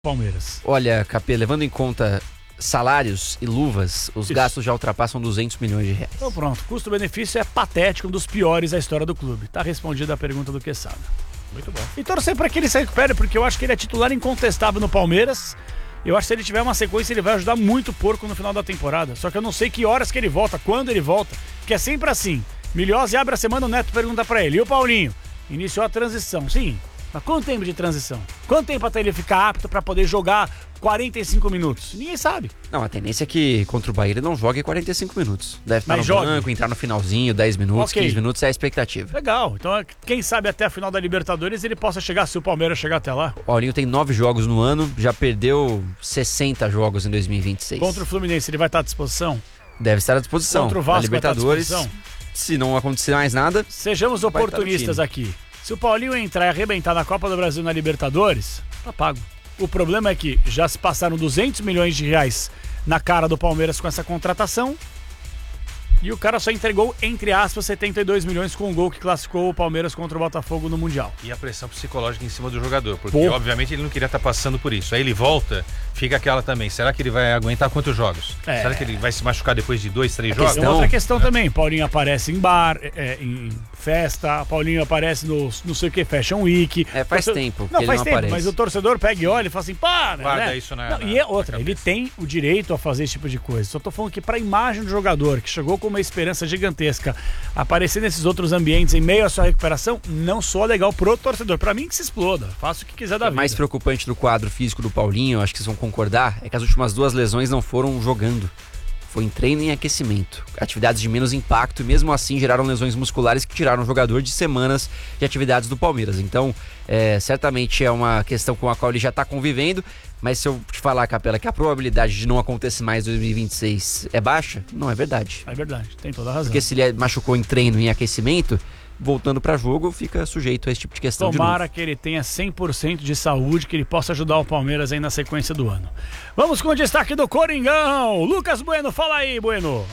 Palmeiras. Olha, Capê, levando em conta salários e luvas, os gastos já ultrapassam 200 milhões de reais. Então pronto, custo-benefício é patético, um dos piores da história do clube. Tá respondida a pergunta do Quesada. Muito bom. E torcer pra que ele se recupere, porque eu acho que ele é titular incontestável no Palmeiras. Eu acho que se ele tiver uma sequência, ele vai ajudar muito o Porco no final da temporada. Só que eu não sei que horas que ele volta, quando ele volta, que é sempre assim. Milhosa abre a semana, o Neto pergunta pra ele: e o Paulinho? Iniciou a transição. Sim, mas quanto tempo de transição? Quanto tempo até ele ficar apto pra poder jogar 45 minutos? Ninguém sabe. Não, a tendência é que contra o Bahia ele não jogue 45 minutos. Deve estar no banco, entrar no finalzinho, 10 minutos, 15 minutos é a expectativa. Legal, então quem sabe até a final da Libertadores ele possa chegar, se o Palmeiras chegar até lá. O Paulinho tem 9 jogos no ano, já perdeu 60 jogos em 2026. Contra o Fluminense ele vai estar à disposição? Deve estar à disposição. Contra o Vasco Libertadores, vai estar à disposição? Se não acontecer mais nada... Sejamos oportunistas aqui. Se o Paulinho entrar e arrebentar na Copa do Brasil na Libertadores, tá pago. O problema é que já se passaram 200 milhões de reais na cara do Palmeiras com essa contratação e o cara só entregou, entre aspas, 72 milhões com o gol que classificou o Palmeiras contra o Botafogo no Mundial. E a pressão psicológica em cima do jogador, porque obviamente ele não queria estar passando por isso. Aí ele volta, fica aquela também, será que ele vai aguentar quantos jogos? Será que ele vai se machucar depois de 2, 3 jogos? Tem outra questão também, Paulinho aparece em bar, em festa, Paulinho aparece no não sei o que, Fashion Week. Faz tempo que não, ele faz não tempo, aparece. Mas o torcedor pega e olha e fala assim, pá, guarda né? isso na E é outra, ele tem o direito a fazer esse tipo de coisa. Só tô falando que pra imagem do jogador, que chegou com uma esperança gigantesca, aparecer nesses outros ambientes em meio à sua recuperação, não soa legal pro torcedor. Pra mim que se exploda, faça o que quiser da vida. O mais preocupante do quadro físico do Paulinho, acho que vocês vão concordar, é que as últimas 2 lesões não foram jogando. Foi em treino e em aquecimento. Atividades de menos impacto e mesmo assim geraram lesões musculares que tiraram o jogador de semanas de atividades do Palmeiras. Então, certamente é uma questão com a qual ele já está convivendo, mas se eu te falar, Capela, que a probabilidade de não acontecer mais em 2026 é baixa, não é verdade. É verdade, tem toda a razão. Porque se ele machucou em treino e em aquecimento, voltando para jogo, fica sujeito a esse tipo de questão. Tomara que ele tenha 100% de saúde, que ele possa ajudar o Palmeiras aí na sequência do ano. Vamos com o destaque do Coringão. Lucas Bueno, fala aí, Bueno.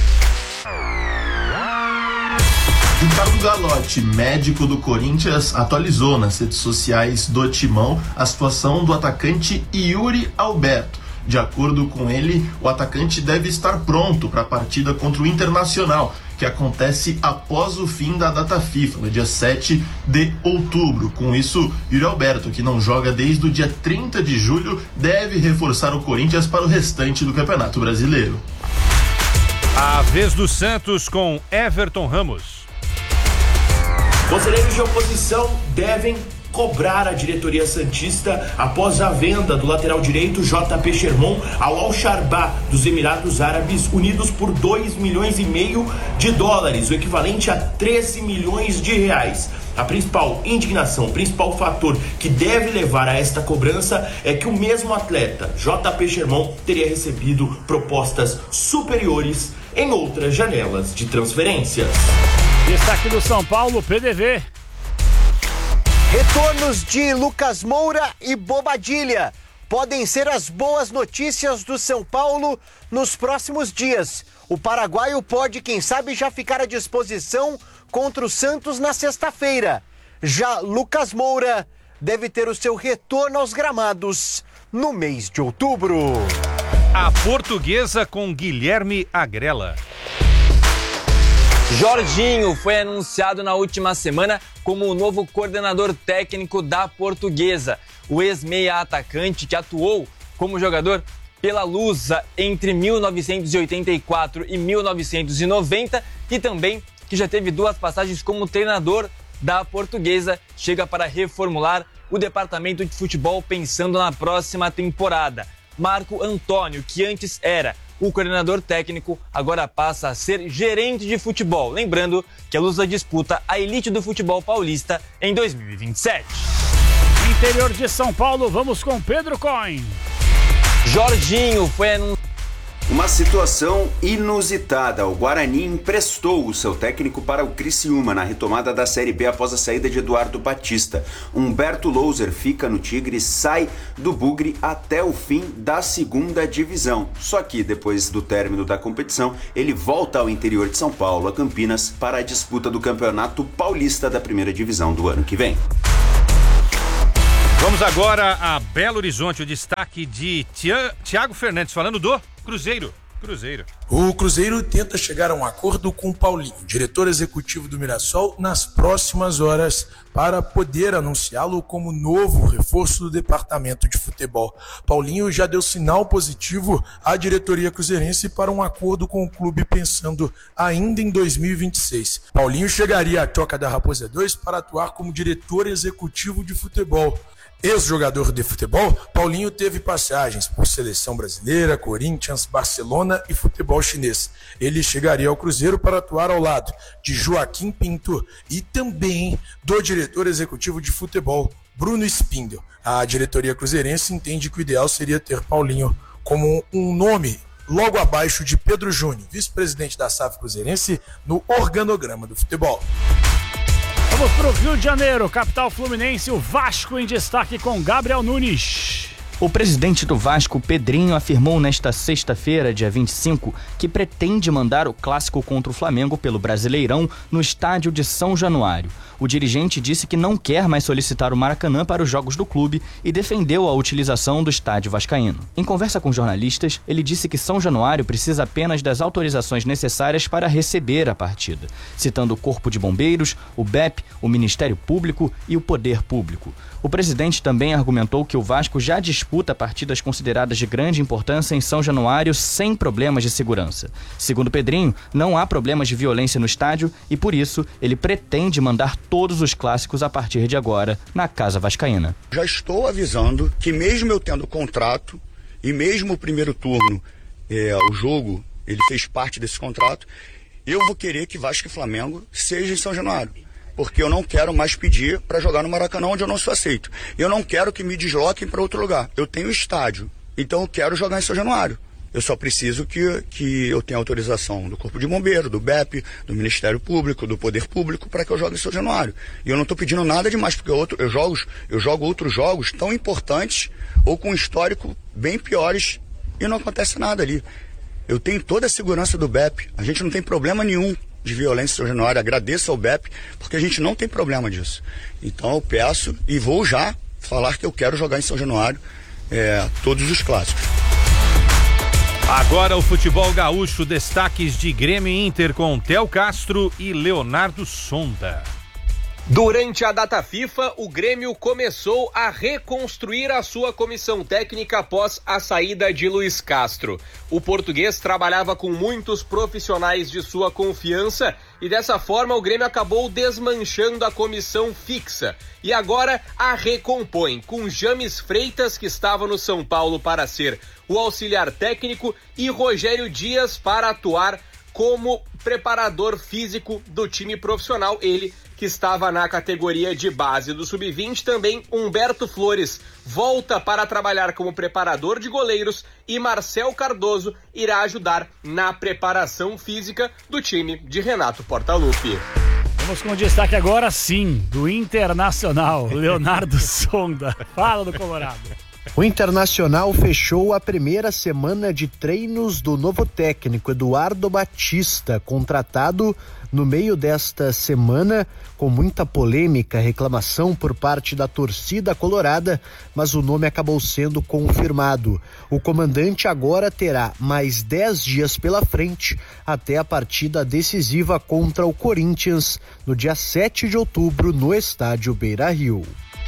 Ricardo Galotti, médico do Corinthians, atualizou nas redes sociais do Timão a situação do atacante Yuri Alberto. De acordo com ele, o atacante deve estar pronto para a partida contra o Internacional, que acontece após o fim da data FIFA, no dia 7 de outubro. Com isso, Yuri Alberto, que não joga desde o dia 30 de julho, deve reforçar o Corinthians para o restante do Campeonato Brasileiro. A vez do Santos com Everton Ramos. Conselheiros de oposição devem cobrar a diretoria santista após a venda do lateral direito JP Sherman ao Al-Sharbah dos Emirados Árabes Unidos por 2,5 milhões de dólares, o equivalente a 13 milhões de reais. A principal indignação, o principal fator que deve levar a esta cobrança é que o mesmo atleta, JP Sherman, teria recebido propostas superiores em outras janelas de transferências. Destaque do São Paulo, PDV. Retornos de Lucas Moura e Bobadilha podem ser as boas notícias do São Paulo nos próximos dias. O paraguaio pode, quem sabe, já ficar à disposição contra o Santos na sexta-feira. Já Lucas Moura deve ter o seu retorno aos gramados no mês de outubro. A Portuguesa com Guilherme Agrela. Jorginho foi anunciado na última semana como o novo coordenador técnico da Portuguesa. O ex-meia atacante que atuou como jogador pela Lusa entre 1984 e 1990 e também que já teve 2 passagens como treinador da Portuguesa, chega para reformular o departamento de futebol pensando na próxima temporada. Marco Antônio, que antes era o coordenador técnico, agora passa a ser gerente de futebol. Lembrando que a Lusa disputa a elite do futebol paulista em 2027. Interior de São Paulo, vamos com Pedro Coin. Jorginho foi anunciado. Uma situação inusitada. O Guarani emprestou o seu técnico para o Criciúma na retomada da Série B após a saída de Eduardo Batista. Humberto Louser fica no Tigre e sai do Bugre até o fim da 2ª divisão. Só que depois do término da competição, ele volta ao interior de São Paulo, a Campinas, para a disputa do Campeonato Paulista da 1ª divisão do ano que vem. Vamos agora a Belo Horizonte, o destaque de Thiago Fernandes, falando do Cruzeiro. O Cruzeiro tenta chegar a um acordo com o Paulinho, diretor executivo do Mirassol, nas próximas horas para poder anunciá-lo como novo reforço do departamento de futebol. Paulinho já deu sinal positivo à diretoria cruzeirense para um acordo com o clube pensando ainda em 2026. Paulinho chegaria à Toca da Raposa 2 para atuar como diretor executivo de futebol. Ex-jogador de futebol, Paulinho teve passagens por Seleção Brasileira, Corinthians, Barcelona e futebol chinês. Ele chegaria ao Cruzeiro para atuar ao lado de Joaquim Pinto e também do diretor executivo de futebol, Bruno Spindel. A diretoria cruzeirense entende que o ideal seria ter Paulinho como um nome logo abaixo de Pedro Júnior, vice-presidente da SAF cruzeirense, no organograma do futebol. Vamos para o Rio de Janeiro, capital fluminense, o Vasco em destaque com Gabriel Nunes. O presidente do Vasco, Pedrinho, afirmou nesta sexta-feira, dia 25, que pretende mandar o clássico contra o Flamengo pelo Brasileirão no estádio de São Januário. O dirigente disse que não quer mais solicitar o Maracanã para os jogos do clube e defendeu a utilização do estádio vascaíno. Em conversa com jornalistas, ele disse que São Januário precisa apenas das autorizações necessárias para receber a partida, citando o Corpo de Bombeiros, o BEP, o Ministério Público e o Poder Público. O presidente também argumentou que o Vasco já disputa partidas consideradas de grande importância em São Januário sem problemas de segurança. Segundo Pedrinho, não há problemas de violência no estádio e, por isso, ele pretende mandar todos os clássicos a partir de agora na Casa Vascaína. Já estou avisando que mesmo eu tendo contrato e mesmo o primeiro turno, o jogo, ele fez parte desse contrato, eu vou querer que Vasco e Flamengo seja em São Januário. Porque eu não quero mais pedir para jogar no Maracanã, onde eu não sou aceito. Eu não quero que me desloquem para outro lugar. Eu tenho estádio, então eu quero jogar em São Januário. Eu só preciso que eu tenha autorização do Corpo de Bombeiro, do BEP, do Ministério Público, do Poder Público, para que eu jogue em São Januário. E eu não estou pedindo nada demais, porque eu jogo outros jogos tão importantes ou com histórico bem piores e não acontece nada ali. Eu tenho toda a segurança do BEP, a gente não tem problema nenhum de violência em São Januário, agradeço ao BEP, porque a gente não tem problema disso. Então eu peço e vou já falar que eu quero jogar em São Januário todos os clássicos. Agora o futebol gaúcho, destaques de Grêmio e Inter com Theo Castro e Leonardo Sonda. Durante a data FIFA, o Grêmio começou a reconstruir a sua comissão técnica após a saída de Luiz Castro. O português trabalhava com muitos profissionais de sua confiança e dessa forma o Grêmio acabou desmanchando a comissão fixa e agora a recompõe com James Freitas, que estava no São Paulo para ser o auxiliar técnico, e Rogério Dias para atuar como preparador físico do time profissional, ele que estava na categoria de base do Sub-20. Também Humberto Flores volta para trabalhar como preparador de goleiros e Marcel Cardoso irá ajudar na preparação física do time de Renato Portaluppi. Vamos com destaque agora sim, do Internacional, Leonardo Sonda. Fala do Colorado. O Internacional fechou a primeira semana de treinos do novo técnico Eduardo Batista, contratado no meio desta semana, com muita polêmica, reclamação por parte da torcida colorada, mas o nome acabou sendo confirmado. O comandante agora terá mais 10 dias pela frente até a partida decisiva contra o Corinthians no dia 7 de outubro no estádio Beira-Rio.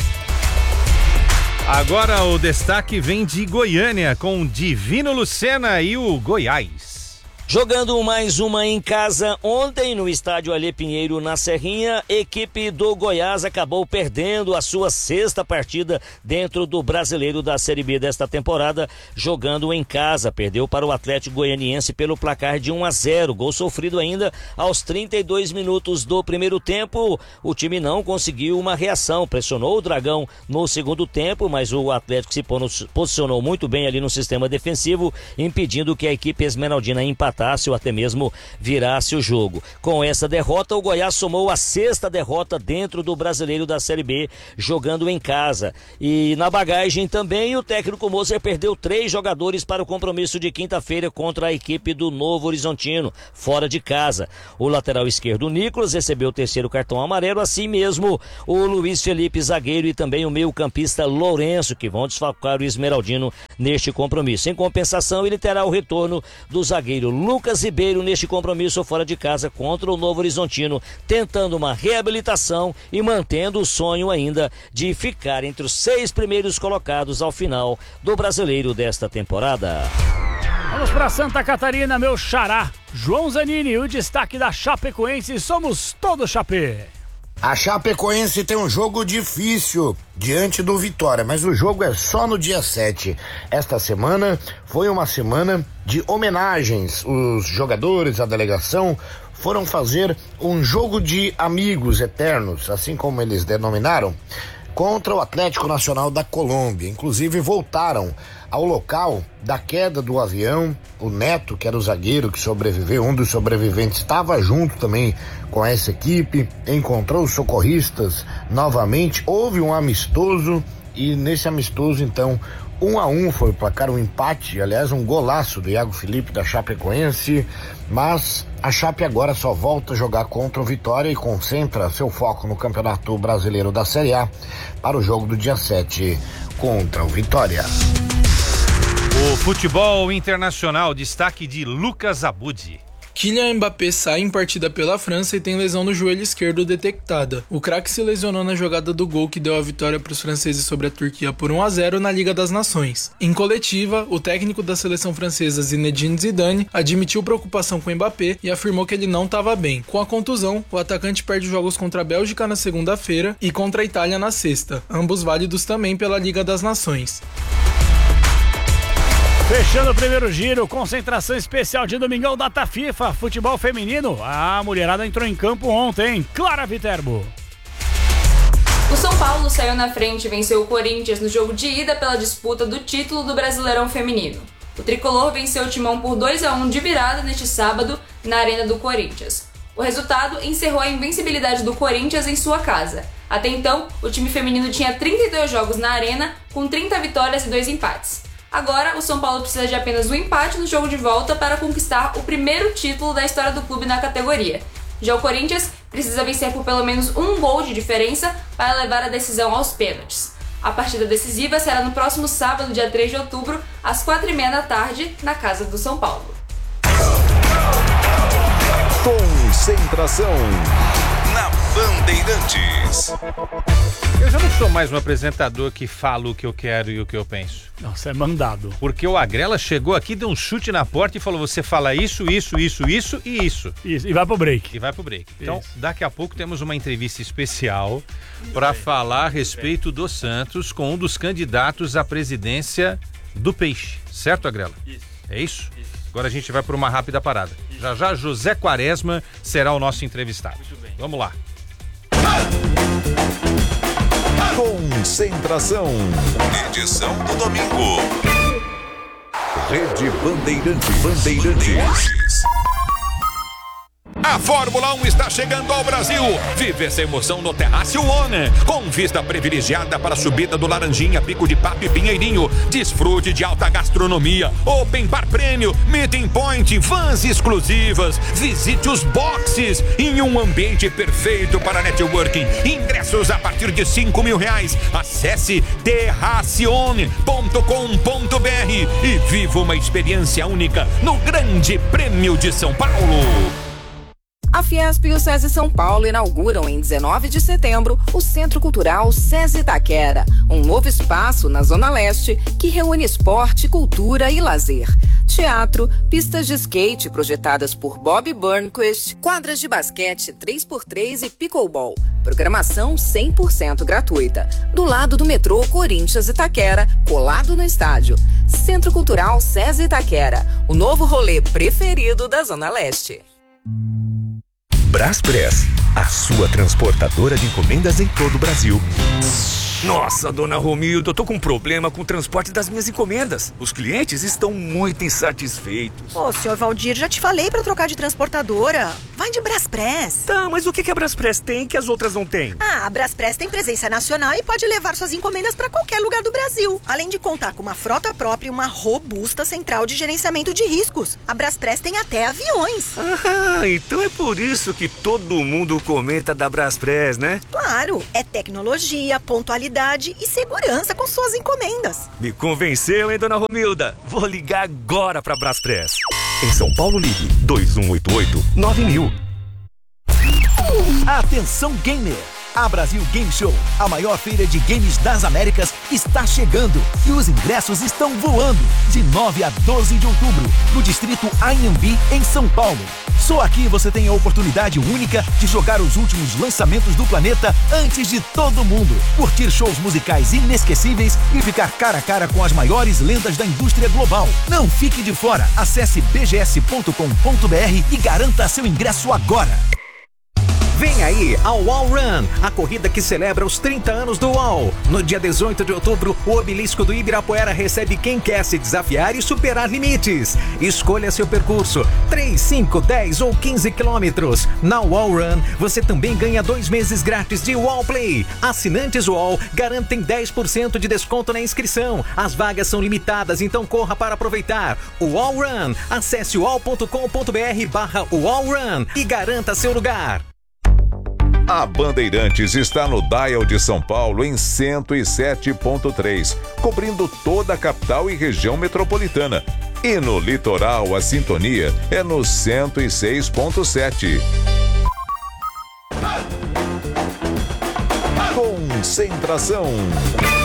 Agora o destaque vem de Goiânia com Divino Lucena e o Goiás. Jogando mais uma em casa, ontem no estádio Alê Pinheiro, na Serrinha, equipe do Goiás acabou perdendo a sua 6ª partida dentro do Brasileiro da Série B desta temporada, jogando em casa. Perdeu para o Atlético Goianiense pelo placar de 1-0, gol sofrido ainda aos 32 minutos do primeiro tempo. O time não conseguiu uma reação, pressionou o Dragão no segundo tempo, mas o Atlético se posicionou muito bem ali no sistema defensivo, impedindo que a equipe esmeraldina empatasse empatasse ou até mesmo virasse o jogo. Com essa derrota, o Goiás somou a 6ª derrota dentro do Brasileiro da Série B, jogando em casa. E na bagagem também, o técnico Moser perdeu 3 jogadores para o compromisso de quinta-feira contra a equipe do Novo Horizontino, fora de casa. O lateral esquerdo, Nicolas, recebeu o 3º cartão amarelo, assim mesmo o Luiz Felipe, zagueiro, e também o meio-campista Lourenço, que vão desfalcar o Esmeraldino neste compromisso. Em compensação, ele terá o retorno do zagueiro Lucas Ribeiro neste compromisso fora de casa contra o Novo Horizontino, tentando uma reabilitação e mantendo o sonho ainda de ficar entre os 6 primeiros colocados ao final do Brasileiro desta temporada. Vamos para Santa Catarina, meu xará, João Zanini, o destaque da Chapecoense. Somos todos Chapé. A Chapecoense tem um jogo difícil diante do Vitória, mas o jogo é só no dia 7. Esta semana foi uma semana de homenagens. Os jogadores, a delegação, foram fazer um jogo de amigos eternos, assim como eles denominaram, contra o Atlético Nacional da Colômbia. Inclusive voltaram ao local da queda do avião. O Neto, que era o zagueiro que sobreviveu, um dos sobreviventes, estava junto também com essa equipe, encontrou os socorristas novamente, houve um amistoso e nesse amistoso então 1-1 foi o placar, um empate, aliás um golaço do Iago Felipe da Chapecoense, mas a Chape agora só volta a jogar contra o Vitória e concentra seu foco no Campeonato Brasileiro da Série A para o jogo do dia 7 contra o Vitória. O futebol internacional, destaque de Lucas Abud. Kylian Mbappé sai em partida pela França e tem lesão no joelho esquerdo detectada. O craque se lesionou na jogada do gol que deu a vitória para os franceses sobre a Turquia por 1-0 na Liga das Nações. Em coletiva, o técnico da seleção francesa Zinedine Zidane admitiu preocupação com Mbappé e afirmou que ele não estava bem. Com a contusão, o atacante perde jogos contra a Bélgica na segunda-feira e contra a Itália na sexta, ambos válidos também pela Liga das Nações. Fechando o primeiro giro, concentração especial de domingão, data FIFA, futebol feminino. A mulherada entrou em campo ontem, Clara Viterbo. O São Paulo saiu na frente e venceu o Corinthians no jogo de ida pela disputa do título do Brasileirão Feminino. O tricolor venceu o Timão por 2-1 de virada neste sábado na Arena do Corinthians. O resultado encerrou a invencibilidade do Corinthians em sua casa. Até então, o time feminino tinha 32 jogos na Arena, com 30 vitórias e 2 empates. Agora, o São Paulo precisa de apenas um empate no jogo de volta para conquistar o primeiro título da história do clube na categoria. Já o Corinthians precisa vencer por pelo menos um gol de diferença para levar a decisão aos pênaltis. A partida decisiva será no próximo sábado, dia 3 de outubro, às 4h30 da tarde, na Casa do São Paulo. Concentração na Bandeirantes. Eu já não sou mais um apresentador que fala o que eu quero e o que eu penso. Nossa, é mandado. Porque o Agrela chegou aqui, deu um chute na porta e falou: você fala isso e isso. Isso, e vai pro break. Então, daqui a pouco temos uma entrevista especial para falar a respeito do Santos com um dos candidatos à presidência do Peixe. Certo, Agrela? Isso. É isso? Agora a gente vai por uma rápida parada. Já já José Quaresma será o nosso entrevistado. Muito bem. Vamos lá. Concentração. Edição do domingo. Rede Bandeirantes. A Fórmula 1 está chegando ao Brasil. Vive essa emoção no Terrácio One, com vista privilegiada para a subida do Laranjinha, Pico de Papo e Pinheirinho. Desfrute de alta gastronomia, open bar prêmio, meeting point, vans exclusivas. Visite os boxes em um ambiente perfeito para networking. Ingressos a partir de R$5.000. Acesse terracione.com.br e viva uma experiência única no Grande Prêmio de São Paulo. A Fiesp e o SESI São Paulo inauguram em 19 de setembro o Centro Cultural SESI Itaquera, um novo espaço na Zona Leste que reúne esporte, cultura e lazer. Teatro, pistas de skate projetadas por Bob Burnquist, quadras de basquete 3x3 e pickleball. Programação 100% gratuita. Do lado do metrô Corinthians Itaquera, colado no estádio. Centro Cultural SESI Itaquera, o novo rolê preferido da Zona Leste. Braspress, a sua transportadora de encomendas em todo o Brasil. Nossa, dona Romilda, eu tô com um problema com o transporte das minhas encomendas. Os clientes estão muito insatisfeitos. Ô, senhor Valdir, já te falei pra trocar de transportadora. Vai de Braspress. Tá, mas o que a Braspress tem que as outras não têm? A Braspress tem presença nacional e pode levar suas encomendas pra qualquer lugar do Brasil. Além de contar com uma frota própria e uma robusta central de gerenciamento de riscos. A Braspress tem até aviões. Então é por isso que todo mundo comenta da Braspress, né? Claro, é tecnologia, pontualidade e segurança com suas encomendas. Me convenceu, hein, dona Romilda? Vou ligar agora pra Braspress. Em São Paulo, ligue 2188-9000. Atenção, gamer! A Brasil Game Show, a maior feira de games das Américas, está chegando e os ingressos estão voando. De 9 a 12 de outubro, no distrito Anhembi, em São Paulo. Só aqui você tem a oportunidade única de jogar os últimos lançamentos do planeta antes de todo mundo. Curtir shows musicais inesquecíveis e ficar cara a cara com as maiores lendas da indústria global. Não fique de fora. Acesse bgs.com.br e garanta seu ingresso agora. Vem aí a UOL Run, a corrida que celebra os 30 anos do UOL. No dia 18 de outubro, o obelisco do Ibirapuera recebe quem quer se desafiar e superar limites. Escolha seu percurso, 3, 5, 10 ou 15 quilômetros. Na UOL Run, você também ganha 2 meses grátis de UOL Play. Assinantes UOL garantem 10% de desconto na inscrição. As vagas são limitadas, então corra para aproveitar. UOL Run, acesse uol.com.br/UOL Run e garanta seu lugar. A Bandeirantes está no Dial de São Paulo em 107.3, cobrindo toda a capital e região metropolitana. E no litoral, a sintonia é no 106.7. Concentração.